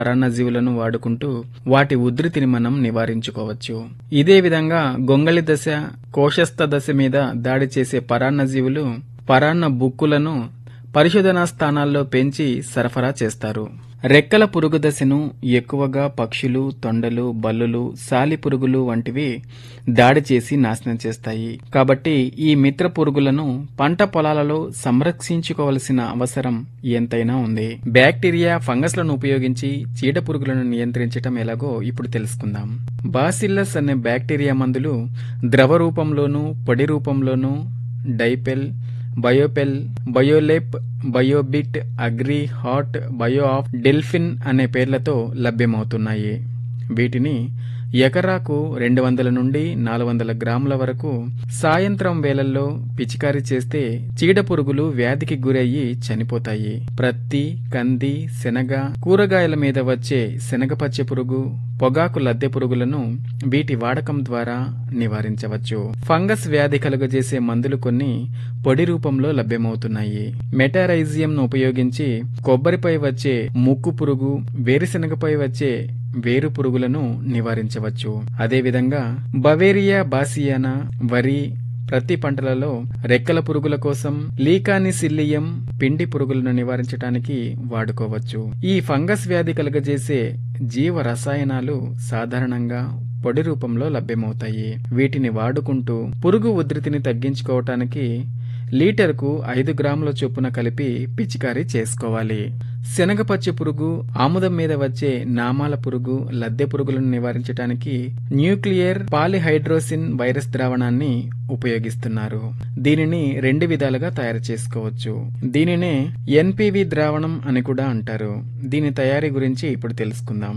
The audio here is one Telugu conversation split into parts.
పరాన్నజీవులను వాడుకుంటూ వాటి ఉధృతిని మనం నివారించుకోవచ్చు. ఇదే విధంగా గొంగళి దశ, కోశస్థ దశ మీద దాడి చేసే పరాన్నజీవులు పరాన్న బుక్కులను పరిశోధనా స్థానాల్లో పెంచి సరఫరా చేస్తారు. రెక్కల పురుగు దశను ఎక్కువగా పక్షులు, తొండలు, బల్లులు, సాలిపురుగులు వంటివి దాడి చేసి నాశనం చేస్తాయి. కాబట్టి ఈ మిత్ర పురుగులను పంట పొలాలలో సంరక్షించుకోవలసిన అవసరం ఎంతైనా ఉంది. బ్యాక్టీరియా, ఫంగస్లను ఉపయోగించి చీడ పురుగులను నియంత్రించటం ఎలాగో ఇప్పుడు తెలుసుకుందాం. బాసిల్లస్ అనే బ్యాక్టీరియా మందులు ద్రవ రూపంలోనూ, పొడి రూపంలోనూ డైపెల్, బయోపెల్, బయోలేప్, బయోబిట్, అగ్రి, హాట్, బయోఆఫ్, డెల్ఫిన్ అనే పేర్లతో లభ్యమవుతున్నాయి. వీటిని ఎకరాకు 200 నుండి 400 గ్రాముల వరకు సాయంత్రం వేళల్లో పిచికారీ చేస్తే చీడ పురుగులు వ్యాధికి గురయ్యి చనిపోతాయి. ప్రత్తి, కంది, శనగ, కూరగాయల మీద వచ్చే శనగపచ్చ పురుగు, పొగాకు లద్దె పురుగులను వీటి వాడకం ద్వారా నివారించవచ్చు. ఫంగస్ వ్యాధి కలుగజేసే మందులు కొన్ని పొడి రూపంలో లభ్యమవుతున్నాయి. మెటారైజియంను ఉపయోగించి కొబ్బరిపై వచ్చే ముక్కు పురుగు, వేరుశెనగపై వచ్చే వేరు పురుగులను నివారించవచ్చు. అదేవిధంగా బవేరియా బాసియానా, వరి, ప్రతి పంటలలో రెక్కల పురుగుల కోసం లీకానిసిల్లియం పిండి పురుగులను నివారించడానికి వాడుకోవచ్చు. ఈ ఫంగస్ వ్యాధి కలుగజేసే జీవ రసాయనాలు సాధారణంగా పొడి రూపంలో లభ్యమవుతాయి. వీటిని వాడుకుంటూ పురుగు ఉధృతిని తగ్గించుకోవటానికి లీటర్కు 5 గ్రాముల చొప్పున కలిపి పిచికారీ చేసుకోవాలి. శనగపచ్చి పురుగు, ఆముదం మీద వచ్చే నామాల పురుగు, లద్దె పురుగులను నివారించడానికి న్యూక్లియర్ పాలిహైడ్రోసిన్ వైరస్ ద్రావణాన్ని ఉపయోగిస్తున్నారు. దీనిని 2 విధాలుగా తయారు చేసుకోవచ్చు. దీనినే ఎన్పివి ద్రావణం అని కూడా అంటారు. దీని తయారీ గురించి ఇప్పుడు తెలుసుకుందాం.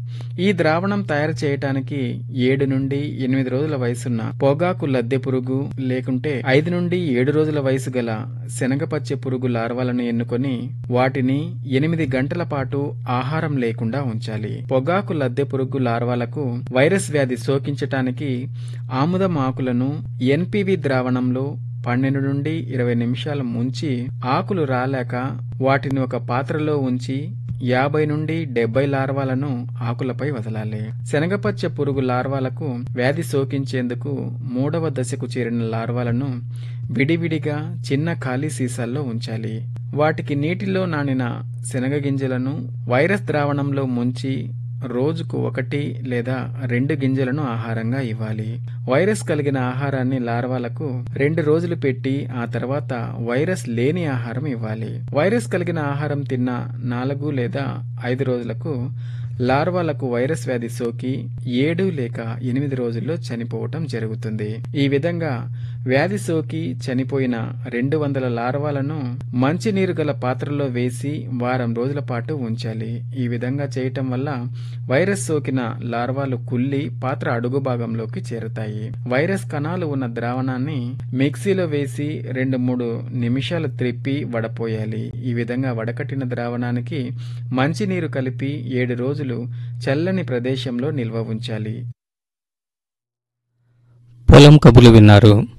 ఈ ద్రావణం తయారు చేయటానికి 7 నుండి 8 రోజుల వయసున్న పొగాకు లద్దె పురుగు లేకుంటే 5 నుండి 7 రోజుల వయసు గల శనగపచ్చ పురుగు లార్వాలను ఎన్నుకొని వాటిని 8 గంటల పాటు ఆహారం లేకుండా ఉంచాలి. పొగాకు లద్దె పురుగు లార్వాలకు వైరస్ వ్యాధి సోకించటానికి ఆముదం ఆకులను ఎన్పివి ద్రావణంలో 12 నుండి 20 నిమిషాలు ముంచి ఆకులు రాలేక వాటిని ఒక పాత్రలో ఉంచి 50 నుండి 70 లార్వాలను ఆకులపై వదలాలి. శనగపచ్చ పురుగు లార్వాలకు వ్యాధి సోకించేందుకు 3వ దశకు చేరిన లార్వాలను విడివిడిగా చిన్న ఖాళీ సీసాల్లో ఉంచాలి. వాటికి నీటిలో నానిన శనగ గింజలను వైరస్ ద్రావణంలో ముంచి రోజుకు 1 లేదా 2 గింజలను ఆహారంగా ఇవ్వాలి. వైరస్ కలిగిన ఆహారాన్ని లార్వాలకు 2 రోజులు పెట్టి ఆ తర్వాత వైరస్ లేని ఆహారం ఇవ్వాలి. వైరస్ కలిగిన ఆహారం తిన్న 4 లేదా 5 రోజులకు లార్వాలకు వైరస్ వ్యాధి సోకి 7 లేక 8 రోజుల్లో చనిపోవటం జరుగుతుంది. ఈ విధంగా వ్యాధి సోకి చనిపోయిన 200 లార్వాలను మంచినీరు గల పాత్రలో వేసి వారం రోజుల పాటు ఉంచాలి. ఈ విధంగా చేయటం వల్ల వైరస్ సోకిన లార్వాలు కుళ్ళి పాత్ర అడుగు భాగంలోకి చేరుతాయి. వైరస్ కణాలు ఉన్న ద్రావణాన్ని మిక్సీలో వేసి 2-3 నిమిషాలు త్రిప్పి వడపోయాలి. ఈ విధంగా వడకట్టిన ద్రావణానికి మంచినీరు కలిపి 7 రోజులు చల్లని ప్రదేశంలో నిల్వ ఉంచాలి. పొలం కబుర్లు విన్నారు.